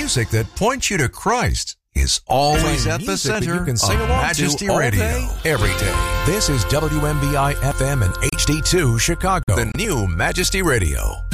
music that points you to Christ is always at the center you can of sing along Majesty to all Radio. day, every day. This is WMBI FM and HD2 Chicago. The new Majesty Radio.